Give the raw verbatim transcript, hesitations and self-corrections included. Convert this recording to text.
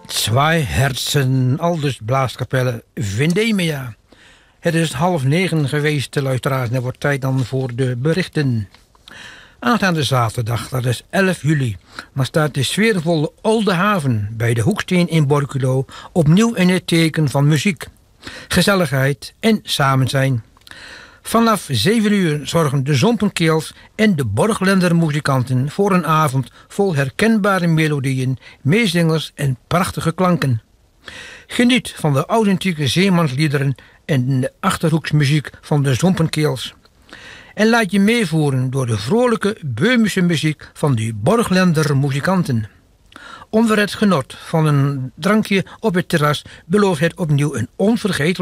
Zwei Herzen, aldus blaaskapelle Vendemia. Het is half negen geweest, luisteraars, en het wordt tijd dan voor de berichten. Aanstaande zaterdag, dat is elf juli, dan staat de sfeervolle Oude Haven bij de Hoeksteen in Borculo opnieuw in het teken van muziek, gezelligheid en samen zijn. Vanaf zeven uur zorgen de Zompenkeels en de Borglender muzikanten voor een avond vol herkenbare melodieën, meezingers en prachtige klanken. Geniet van de authentieke zeemansliederen en de Achterhoeksmuziek van de Zompenkeels. En laat je meevoeren door de vrolijke Beumische muziek van die Borglender muzikanten. Onder het genot van een drankje op het terras belooft het opnieuw een onvergetelijke